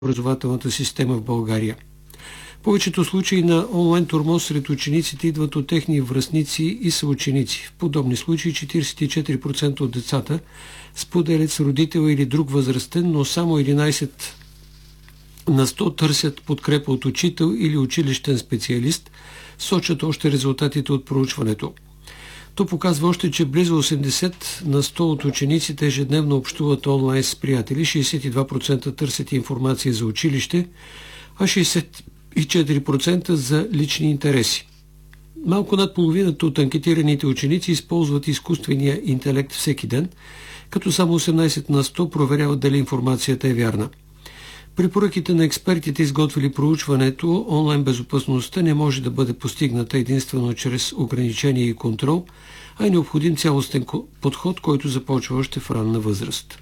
образователната система в България. Повечето случаи на онлайн тормоз сред учениците идват от техни връстници и съученици. В подобни случаи 44% от децата споделят с родител или друг възрастен, но само 11 на 100 търсят подкрепа от учител или училищен специалист, сочат още резултатите от проучването. То показва още, че близо 80 на 100 от учениците ежедневно общуват онлайн с приятели, 62% търсят информация за училище, а 64% за лични интереси. Малко над половината от анкетираните ученици използват изкуствения интелект всеки ден, като само 18 на 100 проверяват дали информацията е вярна. Препоръките на експертите, изготвили проучването, онлайн безопасността не може да бъде постигната единствено чрез ограничение и контрол, а е необходим цялостен подход, който започва още в ранна възраст.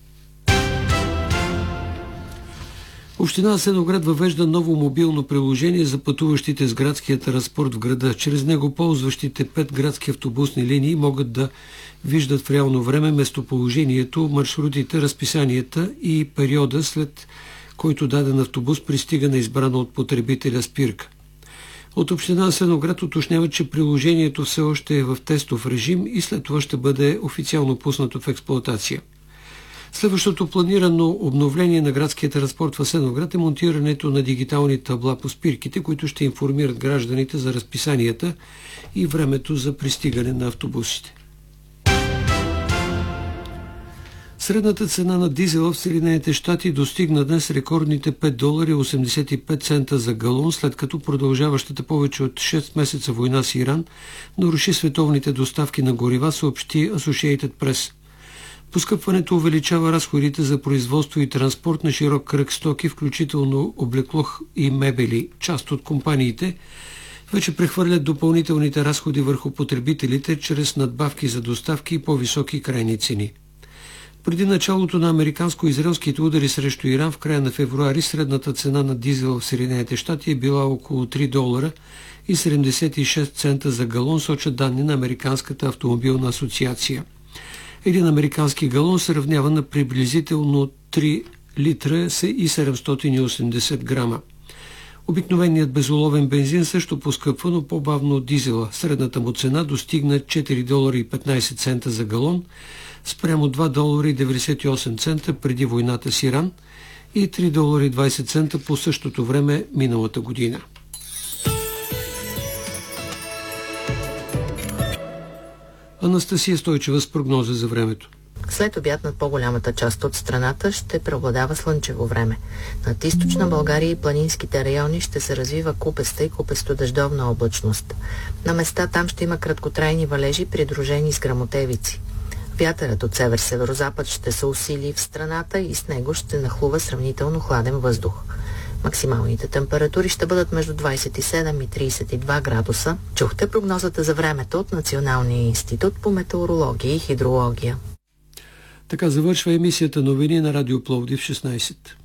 Община Асеновград въвежда ново мобилно приложение за пътуващите с градския транспорт в града. Чрез него ползващите 5 градски автобусни линии могат да виждат в реално време местоположението, маршрутите, разписанията и периода, след който даден автобус пристига на избрана от потребителя спирка. От община Асеновград уточняват, че приложението все още е в тестов режим и след това ще бъде официално пуснато в експлоатация. Следващото планирано обновление на градския транспорт в Асеновград е монтирането на дигитални табла по спирките, които ще информират гражданите за разписанията и времето за пристигане на автобусите. Средната цена на дизела в Съединените щати достигна днес рекордните $5.85 за галон, след като продължаващата повече от 6 месеца война с Иран наруши световните доставки на горива, съобщи Associated Press. Поскъпването увеличава разходите за производство и транспорт на широк кръг стоки, включително облекло и мебели. Част от компаниите вече прехвърлят допълнителните разходи върху потребителите чрез надбавки за доставки и по-високи крайни цени. Преди началото на американско-израелските удари срещу Иран в края на февруари, средната цена на дизел в Съединените щати е била около $3.76 за галон, сочат данни на Американската автомобилна асоциация. Един американски галон се равнява на приблизително 3 литра и 780 грама. Обикновеният безоловен бензин също поскъпва, но по-бавно от дизела. Средната му цена достигна $4.15 за галон, спрямо $2.98 преди войната с Иран и $3.20 по същото време миналата година. Анастасия Стойчева с прогноза за времето. След обяд над по-голямата част от страната ще преобладава слънчево време. Над източна България и планинските райони ще се развива купеста и купесто-дъждовна облачност. На места там ще има краткотрайни валежи, придружени с гръмотевици. Вятърът от север-северозапад ще се усили в страната и с него ще нахлува сравнително хладен въздух. Максималните температури ще бъдат между 27 и 32 градуса. Чухте прогнозата за времето от Националния институт по метеорология и хидрология. Така завършва емисията новини на Радио Пловдив 16.